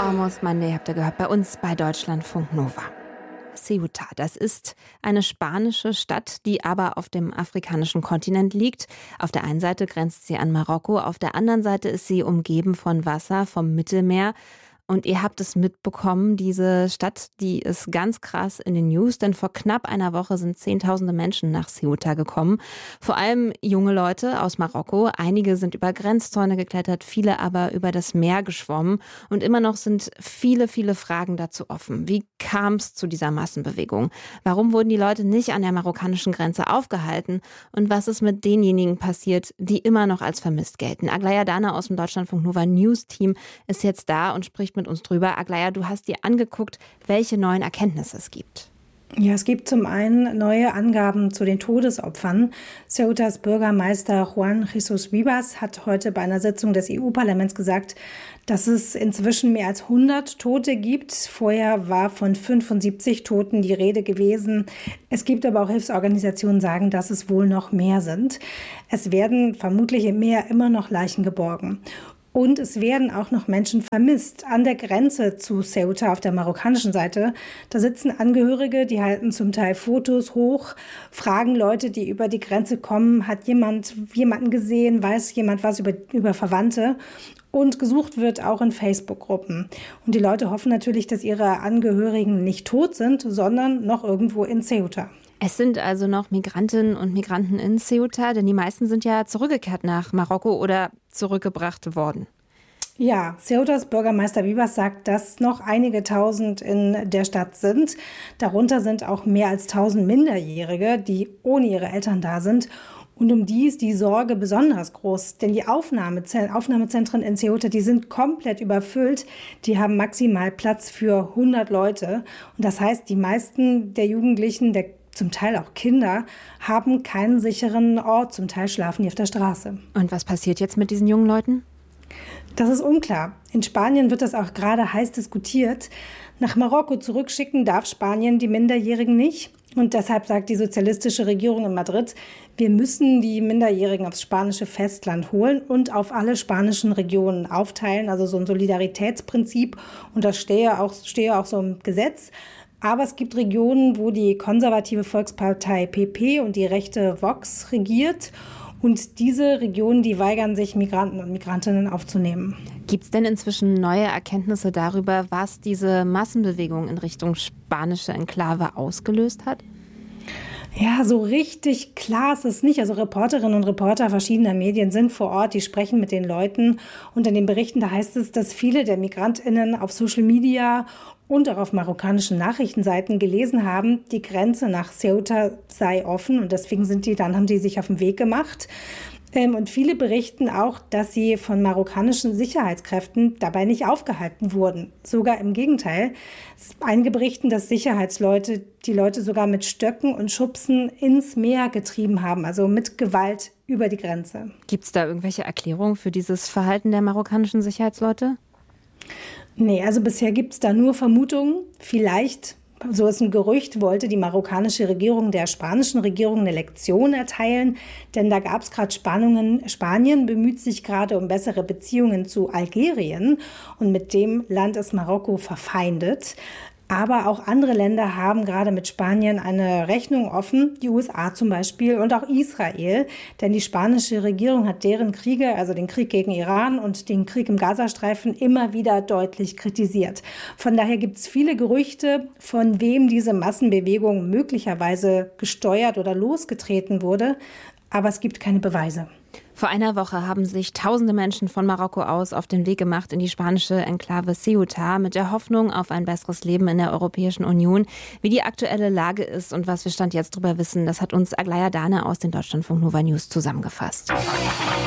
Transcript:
Almost Monday habt ihr gehört bei uns bei Deutschlandfunk Nova. Ceuta, das ist eine spanische Stadt, die aber auf dem afrikanischen Kontinent liegt. Auf der einen Seite grenzt sie an Marokko, auf der anderen Seite ist sie umgeben von Wasser vom Mittelmeer. Und ihr habt es mitbekommen, diese Stadt, die ist ganz krass in den News, denn vor knapp einer Woche sind Zehntausende Menschen nach Ceuta gekommen. Vor allem junge Leute aus Marokko. Einige sind über Grenzzäune geklettert, viele aber über das Meer geschwommen. Und immer noch sind viele, viele Fragen dazu offen. Wie kam es zu dieser Massenbewegung? Warum wurden die Leute nicht an der marokkanischen Grenze aufgehalten? Und was ist mit denjenigen passiert, die immer noch als vermisst gelten? Aglaya Dana aus dem Deutschlandfunk Nova News Team ist jetzt da und spricht mit uns drüber. Aglaya, du hast dir angeguckt, welche neuen Erkenntnisse es gibt. Ja, es gibt zum einen neue Angaben zu den Todesopfern. Ceutas Bürgermeister Juan Jesús Vivas hat heute bei einer Sitzung des EU-Parlaments gesagt, dass es inzwischen mehr als 100 Tote gibt. Vorher war von 75 Toten die Rede gewesen. Es gibt aber auch Hilfsorganisationen, die sagen, dass es wohl noch mehr sind. Es werden vermutlich im Meer immer noch Leichen geborgen. Und es werden auch noch Menschen vermisst. An der Grenze zu Ceuta auf der marokkanischen Seite, da sitzen Angehörige, die halten zum Teil Fotos hoch, fragen Leute, die über die Grenze kommen, hat jemand jemanden gesehen, weiß jemand was über Verwandte? Und gesucht wird auch in Facebook-Gruppen. Und die Leute hoffen natürlich, dass ihre Angehörigen nicht tot sind, sondern noch irgendwo in Ceuta. Es sind also noch Migrantinnen und Migranten in Ceuta, denn die meisten sind ja zurückgekehrt nach Marokko oder zurückgebracht worden. Ja, Ceutas Bürgermeister Vivas sagt, dass noch einige Tausend in der Stadt sind. Darunter sind auch mehr als 1000 Minderjährige, die ohne ihre Eltern da sind. Und um die ist die Sorge besonders groß, denn die Aufnahmezentren in Ceuta, die sind komplett überfüllt. Die haben maximal Platz für 100 Leute. Und das heißt, die meisten der Jugendlichen, zum Teil auch Kinder, haben keinen sicheren Ort. Zum Teil schlafen die auf der Straße. Und was passiert jetzt mit diesen jungen Leuten? Das ist unklar. In Spanien wird das auch gerade heiß diskutiert. Nach Marokko zurückschicken darf Spanien die Minderjährigen nicht. Und deshalb sagt die sozialistische Regierung in Madrid, wir müssen die Minderjährigen aufs spanische Festland holen und auf alle spanischen Regionen aufteilen. Also so ein Solidaritätsprinzip. Und das stehe auch so im Gesetz. Aber es gibt Regionen, wo die konservative Volkspartei PP und die rechte Vox regiert. Und diese Regionen, die weigern sich, Migranten und Migrantinnen aufzunehmen. Gibt es denn inzwischen neue Erkenntnisse darüber, was diese Massenbewegung in Richtung spanische Enklave ausgelöst hat? Ja, so richtig klar ist es nicht. Also Reporterinnen und Reporter verschiedener Medien sind vor Ort, die sprechen mit den Leuten. Und in den Berichten, da heißt es, dass viele der MigrantInnen auf Social Media und auch auf marokkanischen Nachrichtenseiten gelesen haben, die Grenze nach Ceuta sei offen. Und deswegen haben die sich auf den Weg gemacht. Und viele berichten auch, dass sie von marokkanischen Sicherheitskräften dabei nicht aufgehalten wurden. Sogar im Gegenteil. Einige berichten, dass Sicherheitsleute die Leute sogar mit Stöcken und Schubsen ins Meer getrieben haben, also mit Gewalt über die Grenze. Gibt es da irgendwelche Erklärungen für dieses Verhalten der marokkanischen Sicherheitsleute? Nee, also bisher gibt es da nur Vermutungen. Vielleicht, so ist ein Gerücht, wollte die marokkanische Regierung der spanischen Regierung eine Lektion erteilen, denn da gab es gerade Spannungen. Spanien bemüht sich gerade um bessere Beziehungen zu Algerien und mit dem Land ist Marokko verfeindet. Aber auch andere Länder haben gerade mit Spanien eine Rechnung offen, die USA zum Beispiel und auch Israel. Denn die spanische Regierung hat deren Kriege, also den Krieg gegen Iran und den Krieg im Gazastreifen, immer wieder deutlich kritisiert. Von daher gibt es viele Gerüchte, von wem diese Massenbewegung möglicherweise gesteuert oder losgetreten wurde. Aber es gibt keine Beweise. Vor einer Woche haben sich tausende Menschen von Marokko aus auf den Weg gemacht in die spanische Enklave Ceuta mit der Hoffnung auf ein besseres Leben in der Europäischen Union. Wie die aktuelle Lage ist und was wir Stand jetzt darüber wissen, das hat uns Aglaya Dana aus den Deutschlandfunk Nova News zusammengefasst.